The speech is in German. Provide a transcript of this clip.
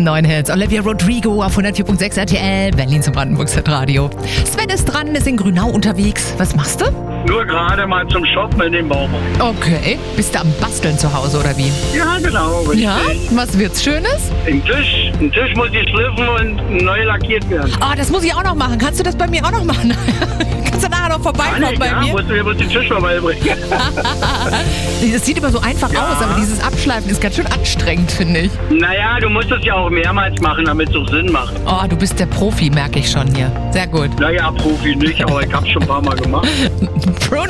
besten neuen Hits. Olivia Rodrigo auf 104.6 RTL, Berlin zum Brandenburgs Radio. Sven ist dran, ist in Grünau unterwegs. Was machst du? Nur gerade mal zum Shoppen in den Baumarkt. Okay. Bist du am Basteln zu Hause oder wie? Ja, genau. Richtig. Ja? Was wird's Schönes? Ein Tisch muss geschliffen und neu lackiert werden. Oh, das muss ich auch noch machen. Kannst du das bei mir auch noch machen? Kannst du nachher noch vorbeikommen bei mir? Musst du mir den Tisch vorbeibringen. Das sieht immer so einfach aus, aber dieses Abschleifen ist ganz schön anstrengend, finde ich. Naja, du musst es ja auch mehrmals machen, damit es auch Sinn macht. Oh, du bist der Profi, merke ich schon hier. Sehr gut. Naja, Profi nicht, aber ich hab's schon ein paar Mal gemacht. Bruno